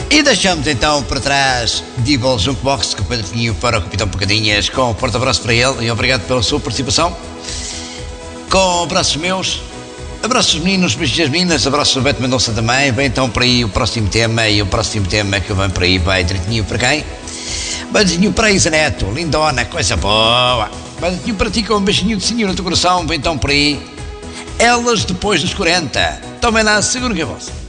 E deixamos então para trás Devil Junkbox, com o Pedro Pinho para o Capitão Pocadinhas, com um forte abraço para ele e obrigado pela sua participação. Com abraços meus, abraços meninos, beijos das meninas, abraços do Beto Mendonça também. Vem então para aí o próximo tema, e o próximo tema que vem para aí vai direitinho para quem? Beijinho para Isa Neto, lindona, coisa boa. Beijinho para ti com um beijinho de senhor no teu coração. Vem então para aí Elas Depois dos 40. Tomem lá, seguro que é vosso.